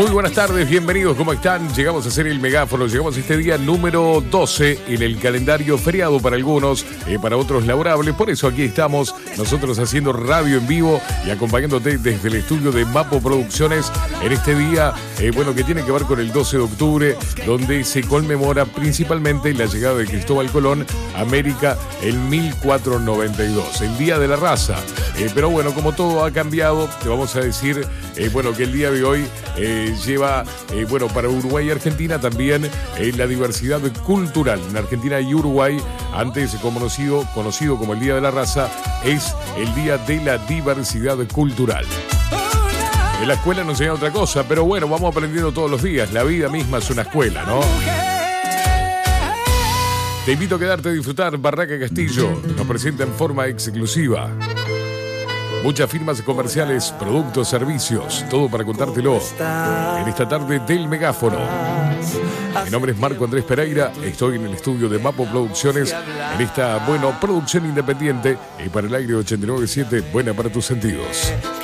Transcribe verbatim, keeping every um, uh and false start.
Muy buenas tardes, bienvenidos, ¿cómo están? Llegamos a hacer el megáfono, llegamos a este día número doce en el calendario feriado para algunos, eh, para otros laborables. Por eso aquí estamos nosotros haciendo radio en vivo y acompañándote desde el estudio de Mapo Producciones en este día, eh, bueno, que tiene que ver con el doce de octubre, donde se conmemora principalmente la llegada de Cristóbal Colón a América en mil cuatrocientos noventa y dos, el Día de la Raza. Eh, pero bueno, como todo ha cambiado, te vamos a decir, eh, bueno, que el día de hoy eh, lleva, eh, bueno, para Uruguay y Argentina también eh, la diversidad cultural. En Argentina y Uruguay, antes conocido, conocido como el Día de la Raza, es el Día de la Diversidad Cultural. En la escuela nos enseñan otra cosa, pero bueno, vamos aprendiendo todos los días. La vida misma es una escuela, ¿no? Te invito a quedarte a disfrutar. Barraca Castillo nos presenta en forma exclusiva muchas firmas comerciales, productos, servicios, todo para contártelo en esta tarde del megáfono. Mi nombre es Marco Andrés Pereira, estoy en el estudio de Mapo Producciones en esta, bueno, producción independiente y para el aire ochenta y nueve punto siete, buena para tus sentidos.